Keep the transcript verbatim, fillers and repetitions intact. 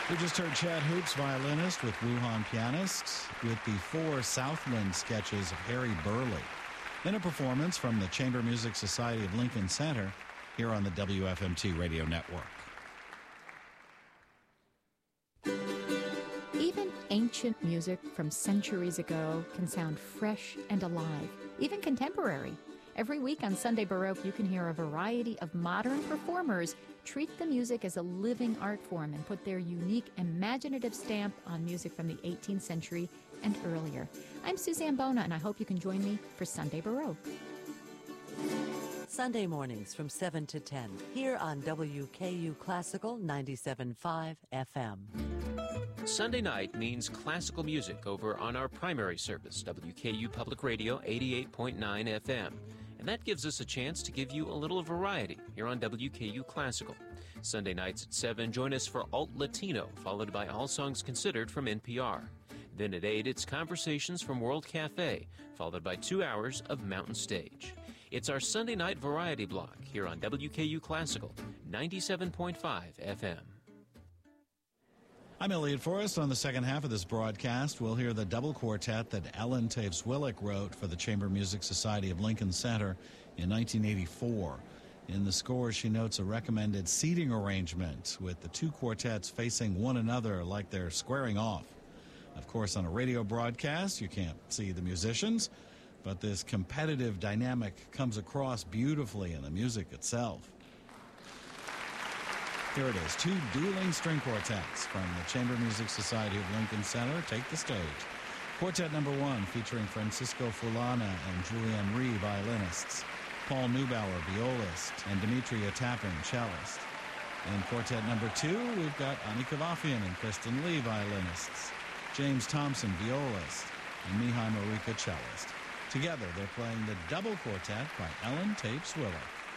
We just heard Chad Hoops, violinist, with Wuhan pianists, with the four Southland sketches of Harry Burleigh, in a performance from the Chamber Music Society of Lincoln Center here on the W F M T Radio Network. Even ancient music from centuries ago can sound fresh and alive, even contemporary. Every week on Sunday Baroque, you can hear a variety of modern performers treat the music as a living art form and put their unique, imaginative stamp on music from the eighteenth century and earlier. I'm Suzanne Bona, and I hope you can join me for Sunday Baroque. Sunday mornings from seven to ten, here on W K U Classical ninety-seven point five F M. Sunday night means classical music over on our primary service, W K U Public Radio eighty-eight point nine F M. And that gives us a chance to give you a little variety here on W K U Classical. Sunday nights at seven, join us for Alt Latino, followed by All Songs Considered from N P R. Then at eight, it's Conversations from World Cafe, followed by two hours of Mountain Stage. It's our Sunday night variety block here on W K U Classical, ninety-seven point five F M. I'm Elliot Forrest. On the second half of this broadcast, we'll hear the double quartet that Ellen Taves-Willick wrote for the Chamber Music Society of Lincoln Center in nineteen eighty-four. In the score, she notes a recommended seating arrangement with the two quartets facing one another like they're squaring off. Of course, on a radio broadcast, you can't see the musicians, but this competitive dynamic comes across beautifully in the music itself. Here it is, two dueling string quartets from the Chamber Music Society of Lincoln Center take the stage. Quartet number one, featuring Francisco Fulana and Julianne Rhee, violinists, Paul Neubauer, violist, and Demetria Tappan, cellist. In quartet number two, we've got Annika Vafian and Kristen Lee, violinists, James Thompson, violist, and Mihai Marika, cellist. Together, they're playing the double quartet by Ellen Taves-Willick.